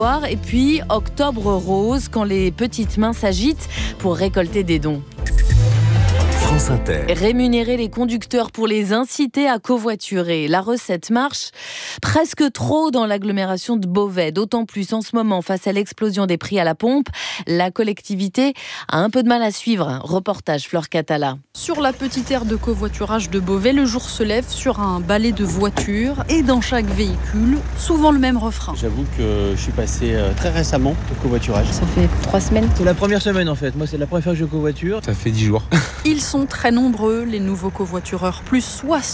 Et puis, octobre rose, quand les petites mains s'agitent pour récolter des dons. France Inter. Rémunérer les conducteurs pour les inciter à covoiturer. La recette marche presque trop dans l'agglomération de Beauvais. D'autant plus en ce moment, face à l'explosion des prix à la pompe, la collectivité a un peu de mal à suivre. Reportage Fleur Catala. Sur la petite aire de covoiturage de Beauvais, le jour se lève sur un balai de voitures et dans chaque véhicule, souvent le même refrain. J'avoue que je suis passé très récemment au covoiturage. Ça fait 3 semaines. C'est la première semaine en fait. Moi, c'est la première fois que je covoiture. Ça fait 10 jours. Ils sont très nombreux, les nouveaux covoitureurs. Plus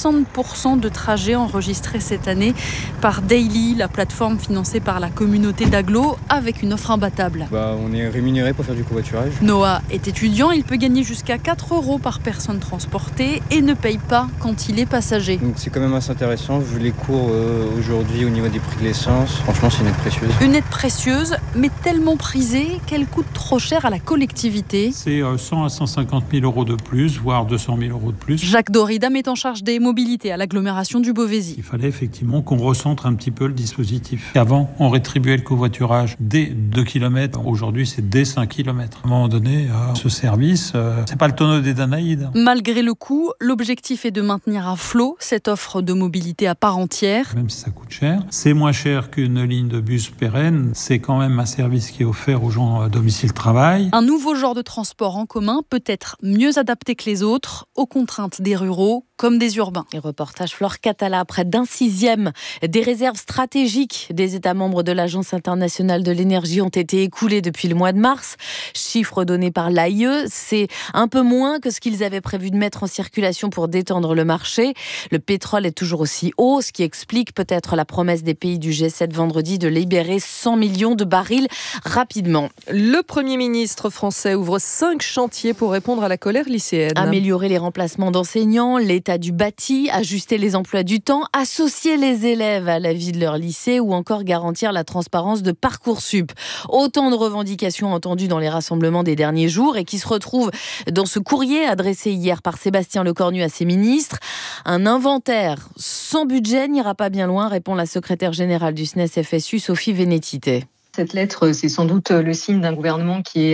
60% de trajets enregistrés cette année par Daily, la plateforme financée par la communauté d'agglo, avec une offre imbattable. On est rémunéré pour faire du covoiturage. Noah est étudiant, il peut gagner jusqu'à 4 € par personne transportée et ne paye pas quand il est passager. Donc c'est quand même assez intéressant, vu les cours aujourd'hui au niveau des prix de l'essence. Franchement, c'est une aide précieuse. Une aide précieuse, mais tellement prisée qu'elle coûte trop cher à la collectivité. C'est 100 à 150 000 € de plus, voire 200 000 € de plus. Jacques Dorridam est en charge des mobilités à l'agglomération du Beauvaisis. Il fallait effectivement qu'on recentre un petit peu le dispositif. Avant, on rétribuait le covoiturage dès 2 km. Aujourd'hui, c'est dès 5 km. À un moment donné, ce service, c'est pas le tonneau des Danaïdes. Malgré le coût, l'objectif est de maintenir à flot cette offre de mobilité à part entière. Même si ça coûte cher, c'est moins cher qu'une ligne de bus pérenne. C'est quand même un service qui est offert aux gens à domicile-travail. Un nouveau genre de transport en commun peut être mieux adapté que les autres aux contraintes des ruraux comme des urbains. Et reportage Flore Catala, près d'un 6e des réserves stratégiques des États membres de l'Agence internationale de l'énergie ont été écoulées depuis le mois de mars. Chiffre donné par l'AIE, c'est un peu moins que ce qu'ils avaient prévu de mettre en circulation pour détendre le marché. Le pétrole est toujours aussi haut, ce qui explique peut-être la promesse des pays du G7 vendredi de libérer 100 millions de barils rapidement. Le Premier ministre français ouvre 5 chantiers pour répondre à la colère lycéenne. Améliorer les remplacements d'enseignants, l'état du bâti, ajuster les emplois du temps, associer les élèves à la vie de leur lycée ou encore garantir la transparence de Parcoursup. Autant de revendications entendues dans les rassemblements des derniers jours et qui se retrouvent dans ce courrier adressé hier par Sébastien Lecornu à ses ministres. Un inventaire sans budget n'ira pas bien loin, répond la secrétaire générale du SNES-FSU, Sophie Vénétité. Cette lettre, c'est sans doute le signe d'un gouvernement qui est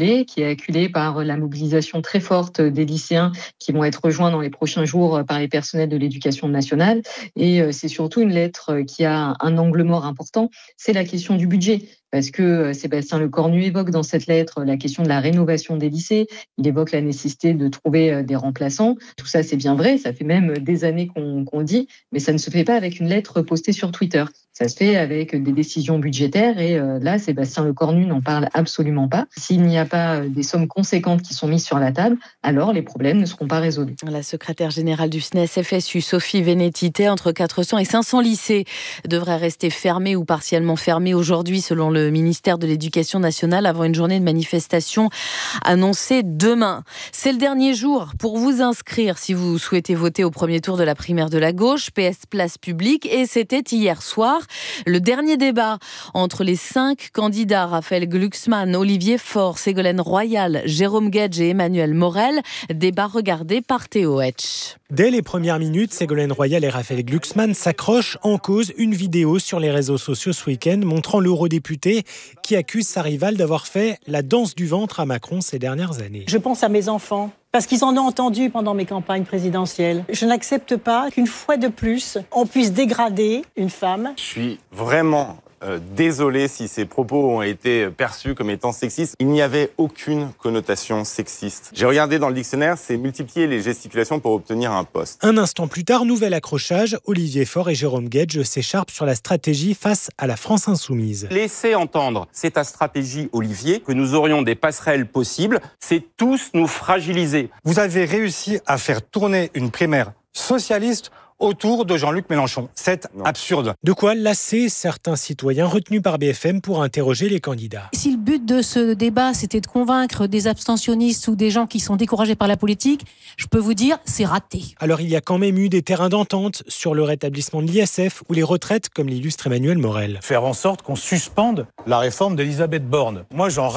acculé par la mobilisation très forte des lycéens qui vont être rejoints dans les prochains jours par les personnels de l'éducation nationale. Et c'est surtout une lettre qui a un angle mort important, c'est la question du budget. Parce que Sébastien Lecornu évoque dans cette lettre la question de la rénovation des lycées. Il évoque la nécessité de trouver des remplaçants. Tout ça, c'est bien vrai. Ça fait même des années qu'on le dit. Mais ça ne se fait pas avec une lettre postée sur Twitter. Ça se fait avec des décisions budgétaires. Et là, Sébastien Lecornu n'en parle absolument pas. S'il n'y a pas des sommes conséquentes qui sont mises sur la table, alors les problèmes ne seront pas résolus. La secrétaire générale du SNES-FSU, Sophie Vénétité, entre 400 et 500 lycées devraient rester fermés ou partiellement fermés aujourd'hui, selon le ministère de l'Éducation nationale, avant une journée de manifestation annoncée demain. C'est le dernier jour pour vous inscrire si vous souhaitez voter au premier tour de la primaire de la gauche, PS Place Publique, et c'était hier soir le dernier débat entre les 5 candidats, Raphaël Glucksmann, Olivier Faure, Ségolène Royal, Jérôme Guedj et Emmanuel Morel, débat regardé par Théo Hetch. Dès les premières minutes, Ségolène Royal et Raphaël Glucksmann s'accrochent, en cause une vidéo sur les réseaux sociaux ce week-end montrant l'eurodéputé qui accuse sa rivale d'avoir fait la danse du ventre à Macron ces dernières années. Je pense à mes enfants, parce qu'ils en ont entendu pendant mes campagnes présidentielles. Je n'accepte pas qu'une fois de plus, on puisse dégrader une femme. Je suis vraiment désolé si ces propos ont été perçus comme étant sexistes. Il n'y avait aucune connotation sexiste. J'ai regardé dans le dictionnaire, c'est multiplier les gesticulations pour obtenir un poste. Un instant plus tard, nouvel accrochage, Olivier Faure et Jérôme Guedj s'écharpent sur la stratégie face à la France insoumise. Laissez entendre, c'est ta stratégie, Olivier, que nous aurions des passerelles possibles, c'est tous nous fragiliser. Vous avez réussi à faire tourner une primaire socialiste autour de Jean-Luc Mélenchon. C'est absurde. De quoi lasser certains citoyens retenus par BFM pour interroger les candidats. Si le but de ce débat, c'était de convaincre des abstentionnistes ou des gens qui sont découragés par la politique, je peux vous dire, c'est raté. Alors il y a quand même eu des terrains d'entente sur le rétablissement de l'ISF ou les retraites, comme l'illustre Emmanuel Morel. Faire en sorte qu'on suspende la réforme d'Elisabeth Borne. Moi, j'en reste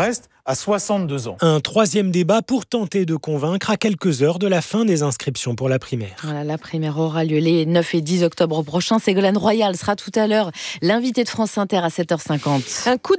à 62 ans. Un troisième débat pour tenter de convaincre à quelques heures de la fin des inscriptions pour la primaire. Voilà, la primaire aura lieu les 9 et 10 octobre prochains. Ségolène Royal sera tout à l'heure l'invité de France Inter à 7h50. Un coup